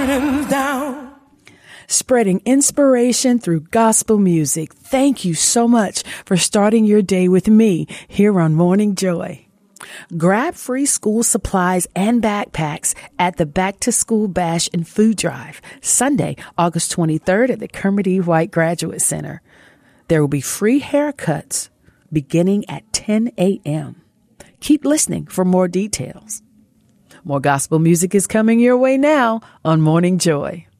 Down. Spreading inspiration through gospel music. Thank you so much for starting your day with me here on Morning Joy. Grab free school supplies and backpacks at the Back to School Bash and Food Drive, Sunday, August 23rd at the Kermit E. White Graduate Center. There will be free haircuts beginning at 10 a.m. Keep listening for more details. More gospel music is coming your way now on Morning Joy.